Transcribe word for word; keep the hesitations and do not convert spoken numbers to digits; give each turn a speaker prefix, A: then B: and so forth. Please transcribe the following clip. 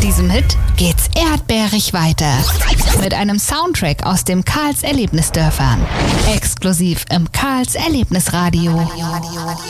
A: diesem Hit geht's erdbeerig weiter. Mit einem Soundtrack aus dem Karls Erlebnisdörfern. Exklusiv im Karls Erlebnisradio.